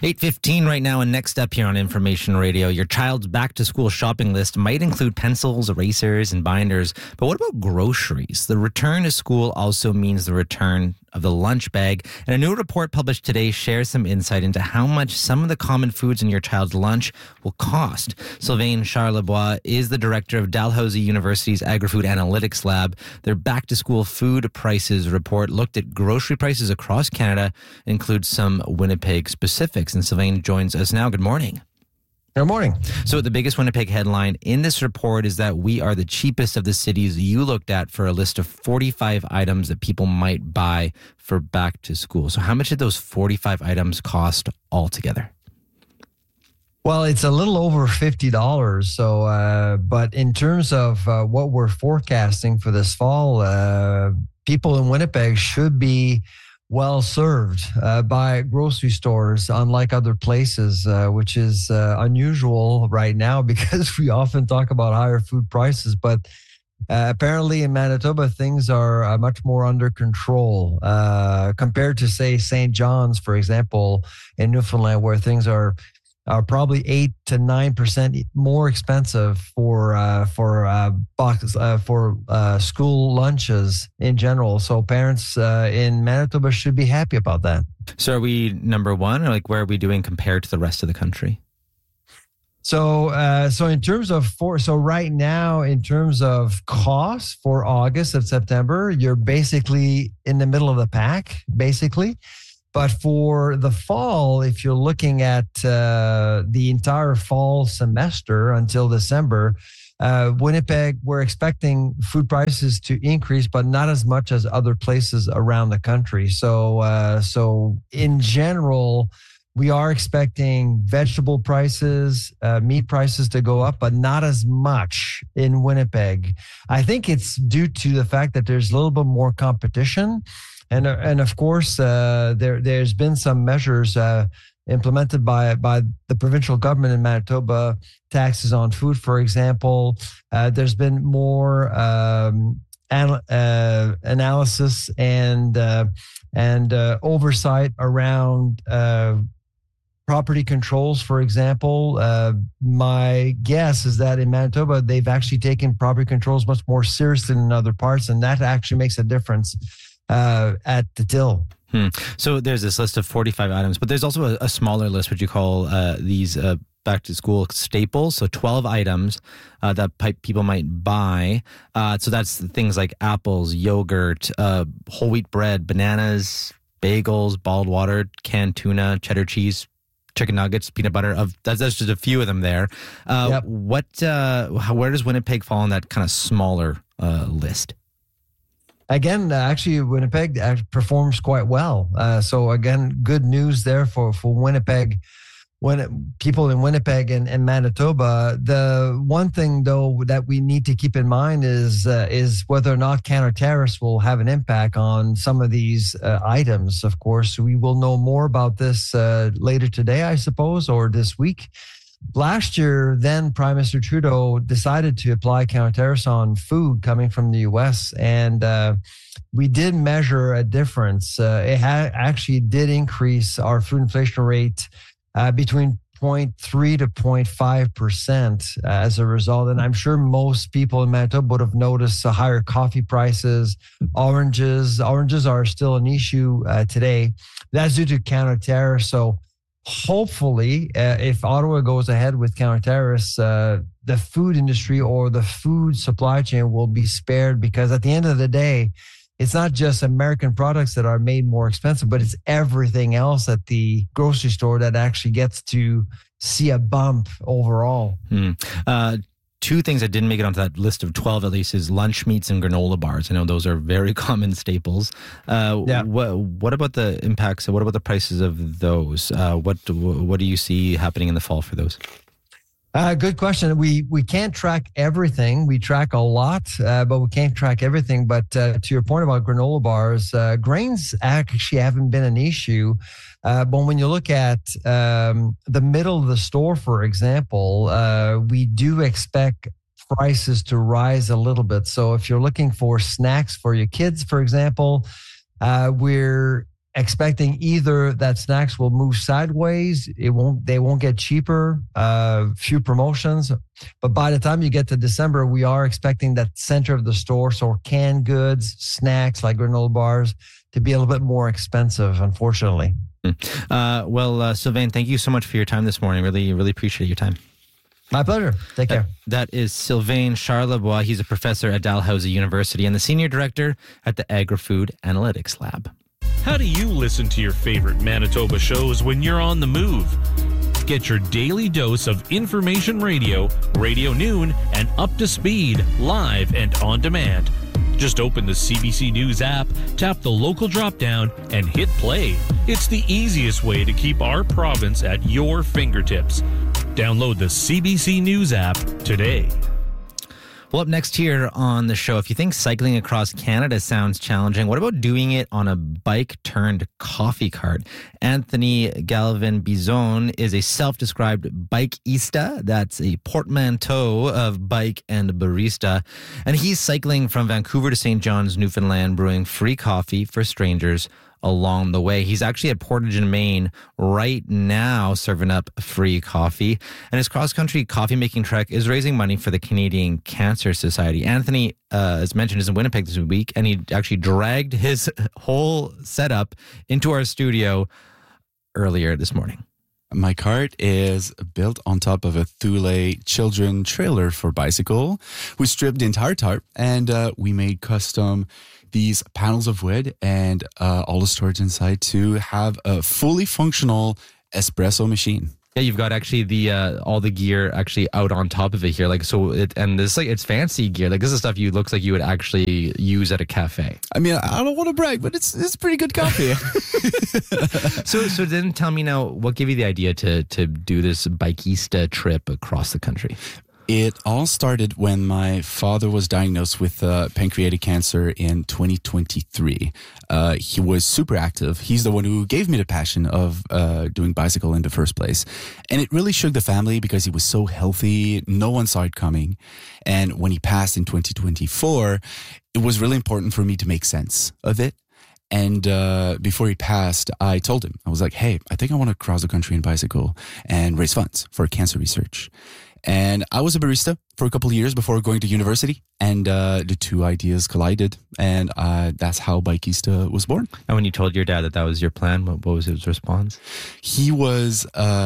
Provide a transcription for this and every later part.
8:15 right now, and next up here on Information Radio, your child's back-to-school shopping list might include pencils, erasers, and binders. But what about groceries? The return to school also means the return of the lunch bag. And a new report published today shares some insight into how much some of the common foods in your child's lunch will cost. Sylvain Charlebois is the director of Dalhousie University's Agri-Food Analytics Lab. Their back-to-school food prices report looked at grocery prices across Canada, includes some Winnipeg specifics. And Sylvain joins us now. Good morning. Good morning. So the biggest Winnipeg headline in this report is that we are the cheapest of the cities you looked at for a list of 45 items that people might buy for back to school. So how much did those 45 items cost altogether? Well, it's a little over $50. So, but in terms of what we're forecasting for this fall, people in Winnipeg should be well served by grocery stores, unlike other places, which is unusual right now because we often talk about higher food prices. But apparently in Manitoba, things are much more under control compared to, say, St. John's, for example, in Newfoundland, where things are probably 8 to 9% more expensive for school lunches in general. So parents in Manitoba should be happy about that. So are we number one, or like where are we doing compared to the rest of the country? So in terms of right now, in terms of costs for August and September, you're basically in the middle of the pack, basically. But for the fall, if you're looking at the entire fall semester until December, Winnipeg, we're expecting food prices to increase, but not as much as other places around the country. So in general, we are expecting vegetable prices, meat prices to go up, but not as much in Winnipeg. I think it's due to the fact that there's a little bit more competition. And of course, there's been some measures implemented by the provincial government in Manitoba, taxes on food, for example. There's been more analysis and oversight around property controls, for example. My guess is that in Manitoba, they've actually taken property controls much more seriously than in other parts, and that actually makes a difference at the till. So there's this list of 45 items, but there's also a smaller list, what you call these back to school staples. So 12 items that people might buy. So that's things like apples, yogurt, whole wheat bread, bananas, bagels, bottled water, canned tuna, cheddar cheese, chicken nuggets, peanut butter. That's just a few of them there. Yep. Where does Winnipeg fall on that kind of smaller list? Again, actually, Winnipeg performs quite well. So again, good news there for Winnipeg. When people in Winnipeg and Manitoba, the one thing though that we need to keep in mind is whether or not counter tariffs will have an impact on some of these items. Of course, we will know more about this later today, I suppose, or this week. Last year, then Prime Minister Trudeau decided to apply counter tariffs on food coming from the U.S. And we did measure a difference. It actually did increase our food inflation rate between 0.3 to 0.5% as a result. And I'm sure most people in Manitoba would have noticed higher coffee prices, oranges. Oranges are still an issue today. That's due to counter tariffs. So hopefully, if Ottawa goes ahead with counter tariffs, the food industry or the food supply chain will be spared, because at the end of the day, it's not just American products that are made more expensive, but it's everything else at the grocery store that actually gets to see a bump overall. Two things that didn't make it onto that list of 12 at least is lunch meats and granola bars. I know those are very common staples. What about the impacts? What about the prices of those? What do you see happening in the fall for those? Good question. We can't track everything. We track a lot, but we can't track everything. But to your point about granola bars, grains actually haven't been an issue. But when you look at the middle of the store, for example, we do expect prices to rise a little bit. So if you're looking for snacks for your kids, for example, we're expecting either that snacks will move sideways, they won't get cheaper, few promotions, but by the time you get to December, we are expecting that center of the store, so canned goods, snacks like granola bars, to be a little bit more expensive, unfortunately. Sylvain, thank you so much for your time this morning. Really, really appreciate your time. My pleasure. Take care. That is Sylvain Charlebois. He's a professor at Dalhousie University and the senior director at the Agri-Food Analytics Lab. How do you listen to your favorite Manitoba shows when you're on the move? Get your daily dose of information radio, Radio Noon, and Up to Speed, live and on demand. Just open the CBC News app, tap the local drop-down, and hit play. It's the easiest way to keep our province at your fingertips. Download the CBC News app today. Well, up next here on the show, if you think cycling across Canada sounds challenging, what about doing it on a bike-turned-coffee cart? Anthony Galvin-Bizon is a self-described bikeista. That's a portmanteau of bike and barista. And he's cycling from Vancouver to St. John's, Newfoundland, brewing free coffee for strangers along the way. He's actually at Portage in Maine right now serving up free coffee. And his cross-country coffee-making trek is raising money for the Canadian Cancer Society. Anthony, as mentioned, is in Winnipeg this week, and he actually dragged his whole setup into our studio earlier this morning. My cart is built on top of a Thule children trailer for bicycle. We stripped the entire tarp and we made custom these panels of wood and all the storage inside to have a fully functional espresso machine. Yeah, you've got actually the all the gear actually out on top of it here, like so. It's fancy gear. Like this is stuff looks like you would actually use at a cafe. I mean, I don't want to brag, but it's pretty good coffee. So then tell me now, what gave you the idea to do this bikeista trip across the country? It all started when my father was diagnosed with pancreatic cancer in 2023. He was super active. He's the one who gave me the passion of doing bicycle in the first place. And it really shook the family because he was so healthy. No one saw it coming. And when he passed in 2024, it was really important for me to make sense of it. And before he passed, I told him, I was like, hey, I think I want to cross the country and bicycle and raise funds for cancer research. And I was a barista for a couple of years before going to university, and the two ideas collided, and that's how Bikeista was born. And when you told your dad that was your plan, what was his response? He was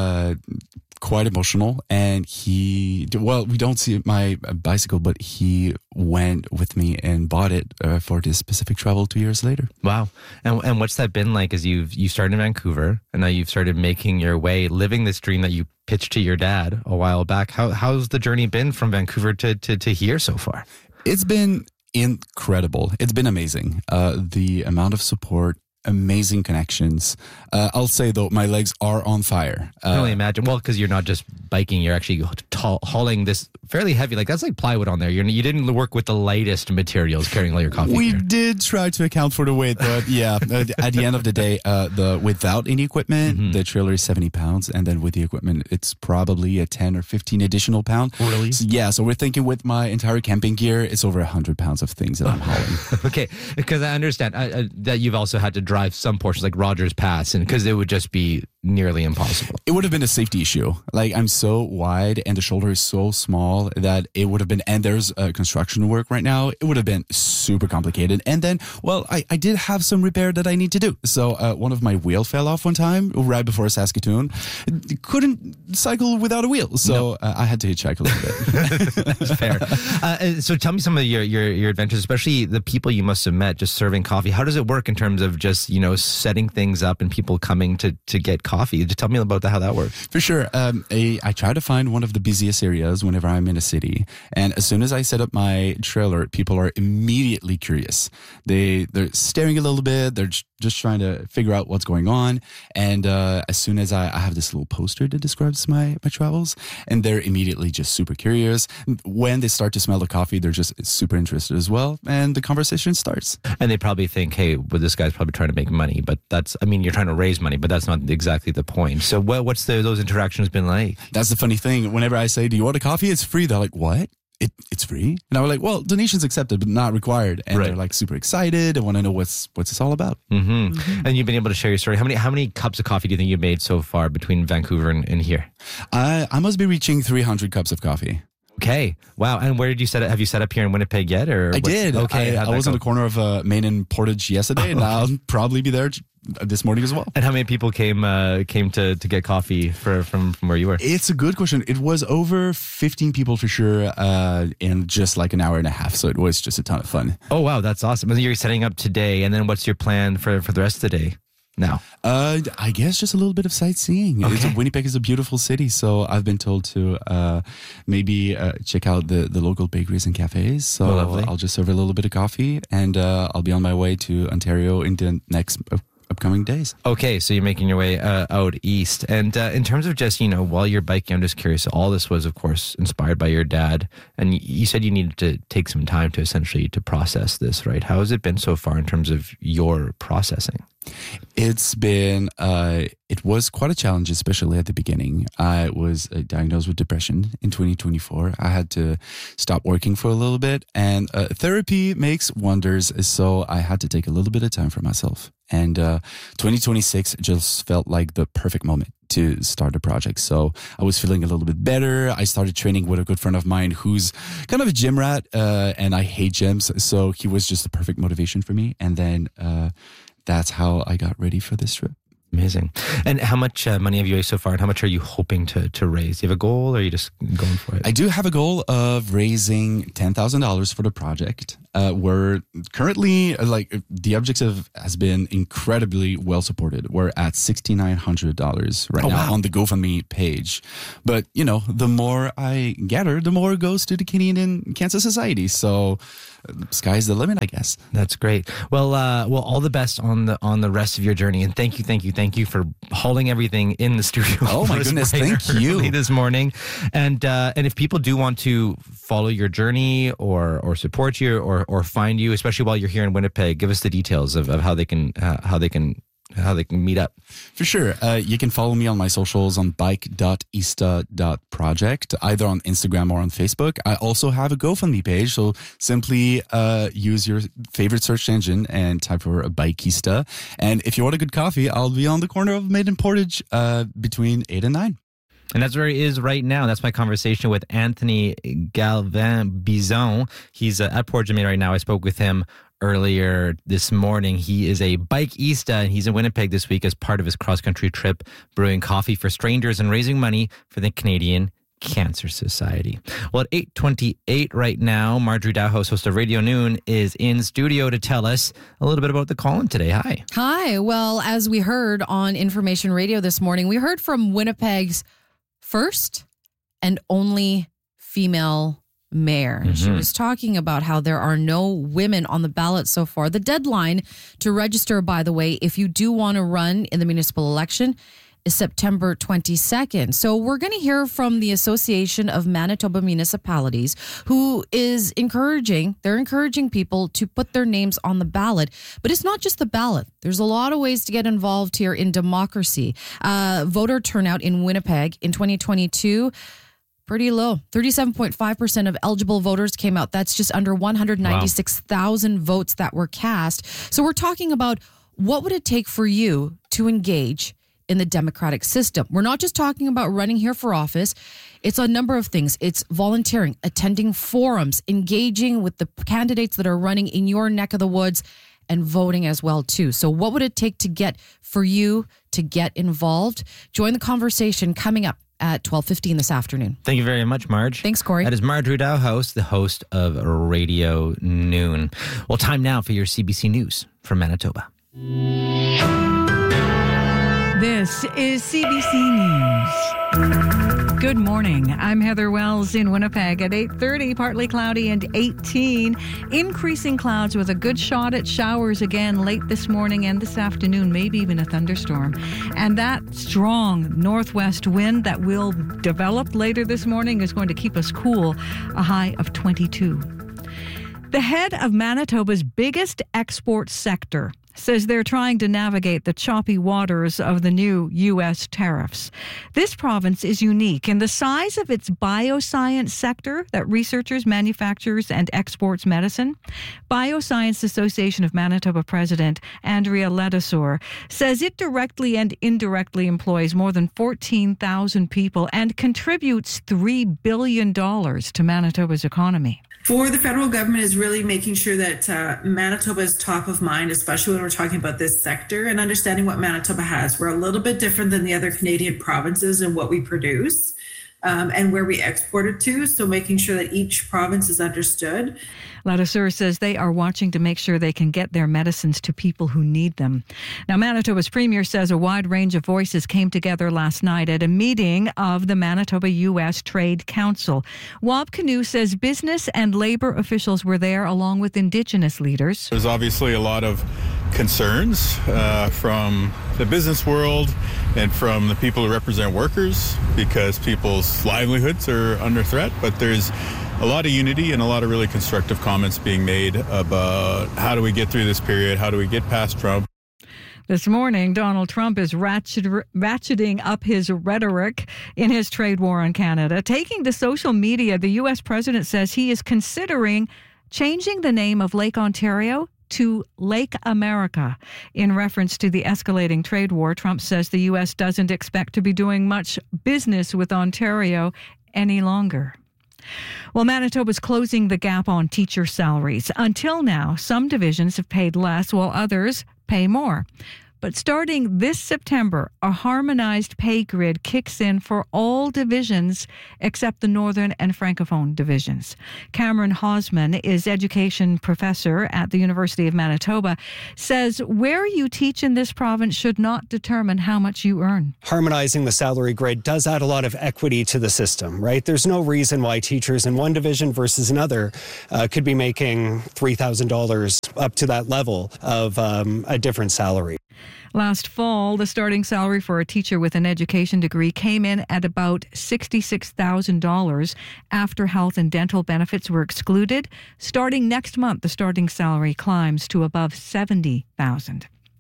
quite emotional, and we don't see my bicycle, but he went with me and bought it for this specific travel 2 years later. Wow. And what's that been like as you started in Vancouver, and now you've started making your way, living this dream that you pitched to your dad a while back? How's the journey been from Vancouver to here so far? It's been incredible. It's been amazing. The amount of support, amazing connections. I'll say though, my legs are on fire. I can only imagine. Well, because you're not just biking, you're actually hauling this fairly heavy, like that's like plywood on there. You didn't work with the lightest materials carrying all your coffee. We did try to account for the weight, but yeah, at the end of the day, without any equipment, the trailer is 70 pounds. And then with the equipment, it's probably a 10 or 15 additional pound. Really? So we're thinking with my entire camping gear, it's over 100 pounds of things that I'm hauling. Okay, because I understand that you've also had to drive some portions like Rogers Pass, and because it would just be nearly impossible. It would have been a safety issue. Like I'm so wide and the shoulder is so small that it would have been, and there's construction work right now, it would have been super complicated. And then, well, I did have some repair that I need to do. So one of my wheel fell off one time right before Saskatoon. Couldn't cycle without a wheel. So I had to hitchhike a little bit. That's fair. So tell me some of your adventures, especially the people you must have met just serving coffee. How does it work in terms of just, setting things up and people coming to get coffee? Just tell me about how that works. For sure. I try to find one of the busiest areas whenever I'm in a city. And as soon as I set up my trailer, people are immediately curious. They're staring a little bit. They're just trying to figure out what's going on. And as soon as I have this little poster that describes my travels, and they're immediately just super curious. When they start to smell the coffee, they're just super interested as well. And the conversation starts. And they probably think, hey, well, this guy's probably trying to make money. But you're trying to raise money, but that's not exactly the point. So what's those interactions been like? That's the funny thing. Whenever I say, do you want a coffee? It's free. They're like, what? it's free. And I was like, well, donations accepted, but not required. And Right. they're like super excited. They want to know what's this all about. And you've been able to share your story. How many cups of coffee do you think you've made so far between Vancouver and here? I must be reaching 300 cups of coffee. Okay. Wow. And where did you set up? Have you set up here in Winnipeg yet? Or I did. Okay. I was on the corner of Main and Portage yesterday, and I'll probably be there this morning as well. And how many people came to get coffee from where you were? It's a good question. It was over 15 people for sure, in just like an hour and a half. So it was just a ton of fun. Oh, wow. That's awesome. And you're setting up today. And then what's your plan for the rest of the day now? I guess just a little bit of sightseeing. Okay. Winnipeg is a beautiful city, so I've been told to maybe check out the local bakeries and cafes. So lovely. I'll just serve a little bit of coffee, and I'll be on my way to Ontario in the next upcoming days. Okay, so you're making your way out east. And in terms of just, while you're biking, I'm just curious, all this was, of course, inspired by your dad. And you said you needed to take some time to essentially to process this, right? How has it been so far in terms of your processing? It's been, it was quite a challenge, especially at the beginning. I was diagnosed with depression in 2024. I had to stop working for a little bit, and therapy makes wonders. So I had to take a little bit of time for myself. And 2026 just felt like the perfect moment to start a project. So I was feeling a little bit better. I started training with a good friend of mine who's kind of a gym rat, and I hate gyms. So he was just the perfect motivation for me. And then that's how I got ready for this trip. Amazing. And how much money have you raised so far, and how much are you hoping to raise? Do you have a goal, or are you just going for it? I do have a goal of raising $10,000 for the project. We're currently, the objective has been incredibly well supported. We're at $6,900 right now on the GoFundMe page. But, the more I gather, the more goes to the Canadian Cancer Society. So sky's the limit, I guess. That's great. Well, all the best on the rest of your journey, and thank you for hauling everything in the studio. Oh my goodness, thank you this morning. And if people do want to follow your journey or support you or find you, especially while you're here in Winnipeg, give us the details of how they can meet up. For sure. You can follow me on my socials on bike.ista.project, either on Instagram or on Facebook. I also have a GoFundMe page, so simply use your favorite search engine and type for Bikeista. And if you want a good coffee, I'll be on the corner of Main and Portage between 8 and 9. And that's where he is right now. That's my conversation with Anthony Galvin-Bizon. He's at Portage and Main right now. I spoke with him earlier this morning. He is a Bikeista, and he's in Winnipeg this week as part of his cross-country trip, brewing coffee for strangers and raising money for the Canadian Cancer Society. Well, at 8:28 right now, Marjorie Dowhouse, host of Radio Noon, is in studio to tell us a little bit about the call-in today. Hi. Hi. Well, as we heard on Information Radio this morning, we heard from Winnipeg's first and only female mayor. Mm-hmm. She was talking about how there are no women on the ballot so far. The deadline to register, by the way, if you do want to run in the municipal election, is September 22nd. So we're going to hear from the Association of Manitoba Municipalities, who is encouraging people to put their names on the ballot. But it's not just the ballot. There's a lot of ways to get involved here in democracy. Voter turnout in Winnipeg in 2022, pretty low. 37.5% of eligible voters came out. That's just under 196,000 votes that were cast. So we're talking about what would it take for you to engage in the democratic system. We're not just talking about running here for office. It's a number of things. It's volunteering, attending forums, engaging with the candidates that are running in your neck of the woods, and voting as well, too. So what would it take for you to get involved? Join the conversation coming up at 12:15 this afternoon. Thank you very much, Marge. Thanks, Corey. That is Marjorie Dowhouse, the host of Radio Noon. Well, time now for your CBC News from Manitoba. This is CBC News. Good morning. I'm Heather Wells in Winnipeg at 8:30, partly cloudy and 18. Increasing clouds with a good shot at showers again late this morning and this afternoon, maybe even a thunderstorm. And that strong northwest wind that will develop later this morning is going to keep us cool, a high of 22. The head of Manitoba's biggest export sector says they're trying to navigate the choppy waters of the new U.S. tariffs. This province is unique in the size of its bioscience sector that researchers, manufactures, and exports medicine. Bioscience Association of Manitoba President Andrea Ledesor says it directly and indirectly employs more than 14,000 people and contributes $3 billion to Manitoba's economy. For the federal government is really making sure that Manitoba is top of mind, especially when we're talking about this sector and understanding what Manitoba has. We're a little bit different than the other Canadian provinces in what we produce and where we export it to. So making sure that each province is understood. Ledesor says they are watching to make sure they can get their medicines to people who need them. Now, Manitoba's premier says a wide range of voices came together last night at a meeting of the Manitoba-U.S. Trade Council. Wab Kinew says business and labor officials were there along with Indigenous leaders. There's obviously a lot of concerns from the business world and from the people who represent workers because people's livelihoods are under threat, but there's a lot of unity and a lot of really constructive comments being made about how do we get through this period, how do we get past Trump. This morning, Donald Trump is ratcheting up his rhetoric in his trade war on Canada. Taking to social media, the U.S. president says he is considering changing the name of Lake Ontario to Lake America. In reference to the escalating trade war, Trump says the U.S. doesn't expect to be doing much business with Ontario any longer. Well, Manitoba's closing the gap on teacher salaries. Until now, some divisions have paid less while others pay more. But starting this September, a harmonized pay grid kicks in for all divisions except the Northern and Francophone divisions. Cameron Hosman is education professor at the University of Manitoba, says where you teach in this province should not determine how much you earn. Harmonizing the salary grid does add a lot of equity to the system, right? There's no reason why teachers in one division versus another could be making $3,000 up to that level of a different salary. Last fall, the starting salary for a teacher with an education degree came in at about $66,000 after health and dental benefits were excluded. Starting next month, the starting salary climbs to above $70,000.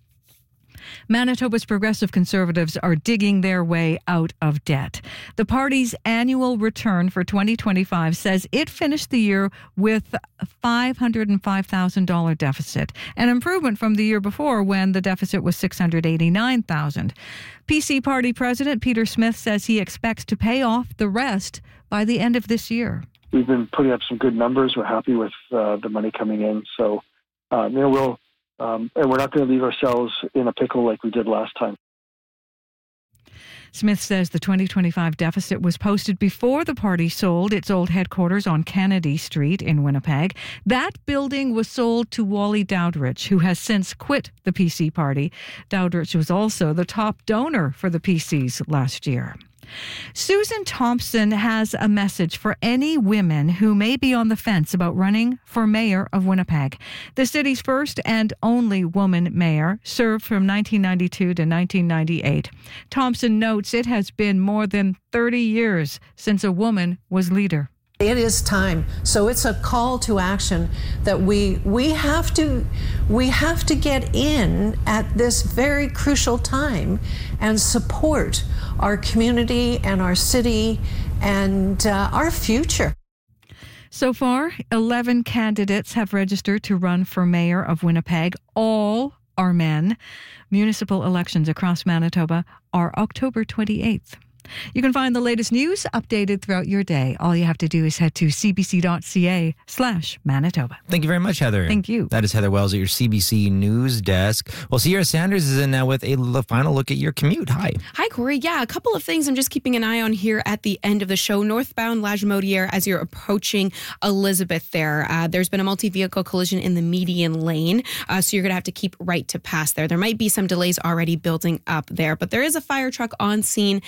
Manitoba's progressive conservatives are digging their way out of debt. The party's annual return for 2025 says it finished the year with a $505,000 deficit, an improvement from the year before when the deficit was $689,000. PC Party President Peter Smith says he expects to pay off the rest by the end of this year. We've been putting up some good numbers. We're happy with the money coming in. So, we'll and we're not going to leave ourselves in a pickle like we did last time. Smith says the 2025 deficit was posted before the party sold its old headquarters on Kennedy Street in Winnipeg. That building was sold to Wally Dowdrich, who has since quit the PC party. Dowdrich was also the top donor for the PCs last year. Susan Thompson has a message for any women who may be on the fence about running for mayor of Winnipeg. The city's first and only woman mayor served from 1992 to 1998. Thompson notes it has been more than 30 years since a woman was leader. It is time. So it's a call to action that we have to get in at this very crucial time and support our community and our city and our future. So far, 11 candidates have registered to run for mayor of Winnipeg. All are men. Municipal elections across Manitoba are October 28th. You can find the latest news updated throughout your day. All you have to do is head to cbc.ca/Manitoba. Thank you very much, Heather. Thank you. That is Heather Wells at your CBC News Desk. Well, Sierra Sanders is in now with a final look at your commute. Hi. Hi, Corey. Yeah, a couple of things I'm just keeping an eye on here at the end of the show. Northbound Lagimodiere as you're approaching Elizabeth there. There's been a multi-vehicle collision in the median lane, so you're going to have to keep right to pass there. There might be some delays already building up there, but there is a fire truck on scene 10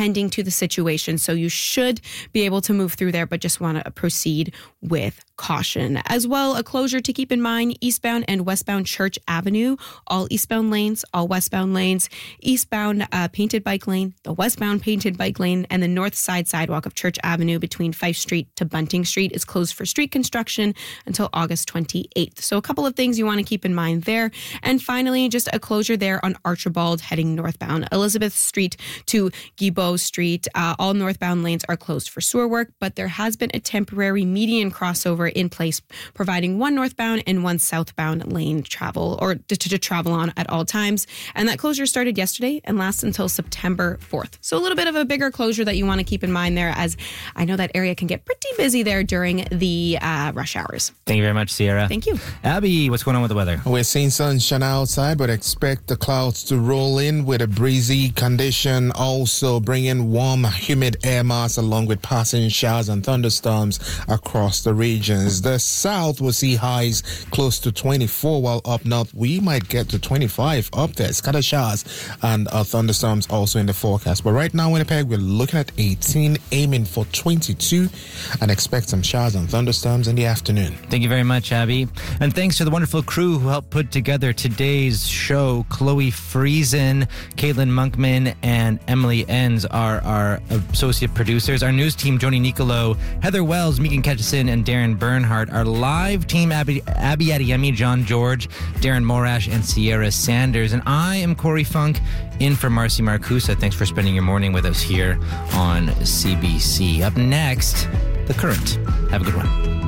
tending to the situation. So you should be able to move through there, but just want to proceed with caution. As well, a closure to keep in mind, eastbound and westbound Church Avenue, all eastbound lanes, all westbound lanes, eastbound painted bike lane, the westbound painted bike lane, and the north side sidewalk of Church Avenue between Fife Street to Bunting Street is closed for street construction until August 28th. So a couple of things you want to keep in mind there. And finally, just a closure there on Archibald heading northbound. Elizabeth Street to Guibault Street. All northbound lanes are closed for sewer work, but there has been a temporary median crossover in place, providing one northbound and one southbound lane travel or to travel on at all times. And that closure started yesterday and lasts until September 4th. So a little bit of a bigger closure that you want to keep in mind there, as I know that area can get pretty busy there during the rush hours. Thank you very much, Sierra. Thank you. Abby, what's going on with the weather? We're seeing sunshine outside, but expect the clouds to roll in with a breezy condition, also bringing warm, humid air mass along with passing showers and thunderstorms across the regions. The south will see highs close to 24, while up north we might get to 25 up there. Scattered showers and thunderstorms also in the forecast. But right now, Winnipeg, we're looking at 18, aiming for 22, and expect some showers and thunderstorms in the afternoon. Thank you very much, Abby. And thanks to the wonderful crew who helped put together today's show. Chloe Friesen, Caitlin Monkman, and Emily Enns are our associate producers. Our news team, Joni Nicolo, Heather Wells, Megan Ketchison, and Darren Bernhardt. Our live team, Abby Adeyemi, John George, Darren Morash, and Sierra Sanders. And I am Corey Funk, in for Marcy Marcusa. Thanks for spending your morning with us here on CBC. Up next, The Current. Have a good one.